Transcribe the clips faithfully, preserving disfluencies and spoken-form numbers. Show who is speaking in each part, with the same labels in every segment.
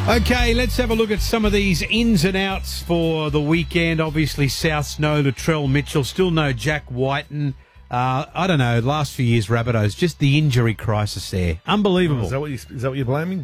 Speaker 1: Okay, let's have a look at some of these ins and outs for the weekend. Obviously, Souths no Latrell Mitchell, still no Jack Whiten. Uh, I don't know, last few years, Rabbitohs, just the injury crisis there. Unbelievable.
Speaker 2: Oh, is that what you, is that what you're blaming?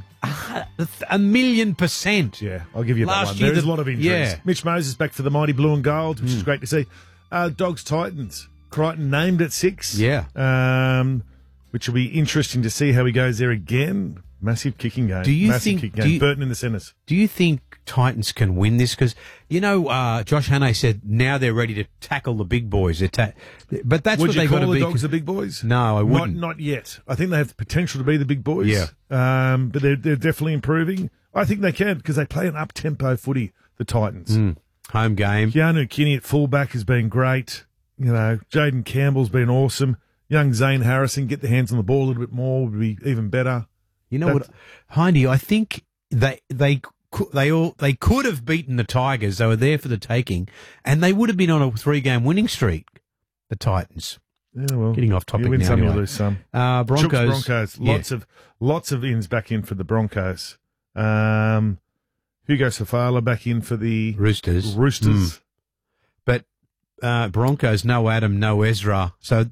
Speaker 1: A million percent.
Speaker 2: Yeah, I'll give you
Speaker 1: Last
Speaker 2: that one.
Speaker 1: year
Speaker 2: There's
Speaker 1: the-
Speaker 2: a lot of injuries.
Speaker 1: yeah.
Speaker 2: Mitch Moses back for the mighty blue and gold, which
Speaker 1: Mm.
Speaker 2: is great to see. Uh, Dogs Titans. Crichton named at six.
Speaker 1: Yeah.
Speaker 2: Um, which will be interesting to see how he goes there again. Massive kicking game.
Speaker 1: Do you
Speaker 2: Massive
Speaker 1: think-
Speaker 2: kicking
Speaker 1: do
Speaker 2: game.
Speaker 1: you-
Speaker 2: Burton in the centres.
Speaker 1: Do you think Titans can win this? Because, you know, uh, Josh Hannay said now they're ready to tackle the big boys. They're ta- but that's
Speaker 2: Would
Speaker 1: what
Speaker 2: you
Speaker 1: they've got
Speaker 2: call
Speaker 1: to
Speaker 2: the
Speaker 1: be.
Speaker 2: Dogs the big boys?
Speaker 1: No, I
Speaker 2: Not,
Speaker 1: wouldn't.
Speaker 2: not yet. I think they have the potential to be the big boys.
Speaker 1: Yeah.
Speaker 2: Um, but they're, they're definitely improving. I think they can because they play an up-tempo footy, the Titans.
Speaker 1: Mm. Home game.
Speaker 2: Keanu Kinney at fullback has been great. You know, Jaden Campbell's been awesome. Young Zane Harrison, get the hands on the ball a little bit more would be even better.
Speaker 1: You know what, Hindy? I think they they cou- they all they could have beaten the Tigers. They were there for the taking, and they would have been on a three-game winning streak. The Titans.
Speaker 2: Yeah, well,
Speaker 1: Getting off topic
Speaker 2: you win
Speaker 1: now.
Speaker 2: some,
Speaker 1: anyway.
Speaker 2: you lose some.
Speaker 1: Uh, Broncos.
Speaker 2: Chooks Broncos.
Speaker 1: yeah.
Speaker 2: Lots of lots of ins back in for the Broncos. Um, Hugo Safala back in for the
Speaker 1: Roosters.
Speaker 2: Roosters.
Speaker 1: Mm. But uh, Broncos, no Adam, no Ezra. So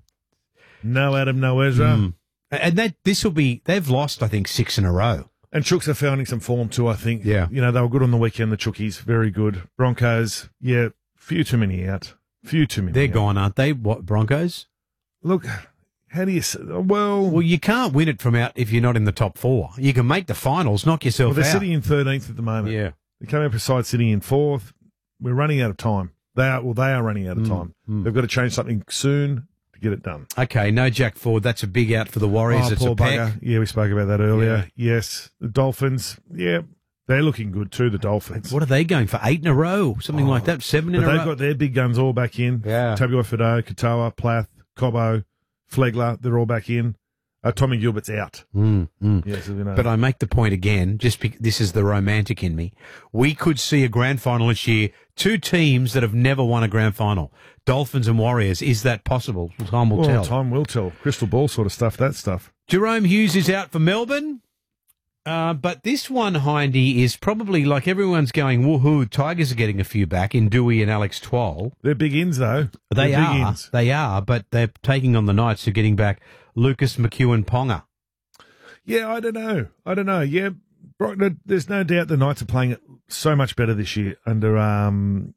Speaker 2: No Adam, no Ezra.
Speaker 1: Mm. And that this will be, they've lost, I think, six in a row.
Speaker 2: And Chooks are finding some form too, I think.
Speaker 1: Yeah.
Speaker 2: You know, they were good on the weekend, the Chookies. Very good. Broncos, yeah, few too many out. Few too many
Speaker 1: They're
Speaker 2: out.
Speaker 1: gone, aren't they? What, Broncos?
Speaker 2: Look, how do you say, well,
Speaker 1: Well, you can't win it from out if you're not in the top four. You can make the finals, knock yourself
Speaker 2: well they're
Speaker 1: out.
Speaker 2: sitting in thirteenth at the moment.
Speaker 1: Yeah.
Speaker 2: They came up beside sitting in fourth. We're running out of time. They are, well, they are running out of
Speaker 1: Mm,
Speaker 2: time.
Speaker 1: mm.
Speaker 2: They've got to change something soon to get it done.
Speaker 1: Okay, no Jack Ford. That's a big out for the Warriors.
Speaker 2: Oh,
Speaker 1: it's
Speaker 2: poor
Speaker 1: a peck.
Speaker 2: bugger. Yeah, we spoke about that earlier. Yes. The Dolphins, yeah, they're looking good too, the Dolphins.
Speaker 1: What are they going for? Eight in a row? Something
Speaker 2: Oh,
Speaker 1: like that? Seven in
Speaker 2: But
Speaker 1: a
Speaker 2: they've
Speaker 1: row?
Speaker 2: got their big guns all back in.
Speaker 1: Yeah.
Speaker 2: Tabuai Fido, Katoa, Plath, Cobbo, Flegler, they're all back in. Uh, Tommy Gilbert's out.
Speaker 1: Mm, mm.
Speaker 2: Yes, you know.
Speaker 1: But I make the point again, just because this is the romantic in me. We could see a grand final this year. Two teams that have never won a grand final. Dolphins and Warriors. Is that possible? Time will
Speaker 2: well,
Speaker 1: tell.
Speaker 2: time will tell. Crystal ball sort of stuff, that stuff.
Speaker 1: Jerome Hughes is out for Melbourne. Uh, but this one, Hindy, is probably like everyone's going, woohoo, Tigers are getting a few back in Dewey and Alex Twal.
Speaker 2: They're big ins, though.
Speaker 1: They
Speaker 2: They're big
Speaker 1: are.
Speaker 2: ins.
Speaker 1: They are, but they're taking on the Knights who are getting back Lucas McEwen Ponga.
Speaker 2: Yeah, I don't know. I don't know. Yeah, Brock, no- there's no doubt the Knights are playing it so much better this year under um,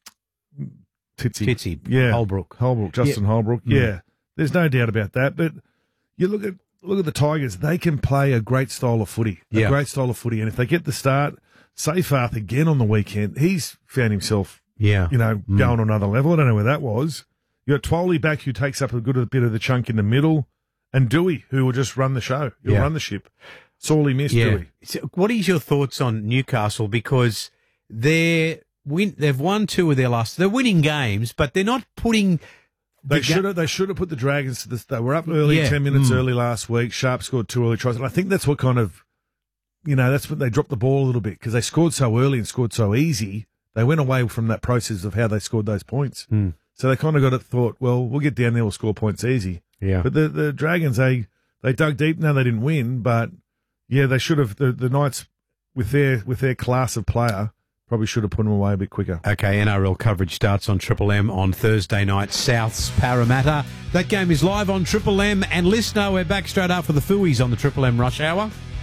Speaker 2: Titsy.
Speaker 1: Titsy,
Speaker 2: Yeah.
Speaker 1: Holbrook.
Speaker 2: Holbrook, Justin Holbrook.
Speaker 1: Mm.
Speaker 2: Yeah, there's no doubt about that. But you look at look at the Tigers; they can play a great style of footy, a
Speaker 1: Yeah.
Speaker 2: great style of footy. And if they get the start, Seyfarth again on the weekend, he's found himself,
Speaker 1: Yeah.
Speaker 2: you know,
Speaker 1: Mm.
Speaker 2: going on another level. I don't know where that was. You got Twoley back, who takes up a good bit of the chunk in the middle, and Dewey, who will just run the show. He'll
Speaker 1: Yeah.
Speaker 2: run the ship. It's all he missed,
Speaker 1: Yeah.
Speaker 2: Dewey.
Speaker 1: So what is your thoughts on Newcastle? Because they're win, they've won two of their last. They're winning games, but they're not putting.
Speaker 2: They
Speaker 1: the ga-
Speaker 2: should have. They should have put the Dragons to this. They were up early,
Speaker 1: Yeah.
Speaker 2: ten minutes
Speaker 1: Mm.
Speaker 2: early last week. Sharp scored two early tries, and I think that's what kind of, you know, that's what they dropped the ball a little bit because they scored so early and scored so easy. They went away from that process of how they scored those points.
Speaker 1: Mm.
Speaker 2: So they kind of got it. Thought, well, we'll get down there, we'll score points easy.
Speaker 1: Yeah.
Speaker 2: But the the Dragons, they they dug deep. No, they didn't win, but yeah, they should have. The the Knights with their with their class of player probably should have put them away a bit quicker.
Speaker 1: Okay, N R L coverage starts on Triple M on Thursday night, Souths Parramatta. That game is live on Triple M, and listener, we're back straight after the Fooey's on the Triple M Rush Hour.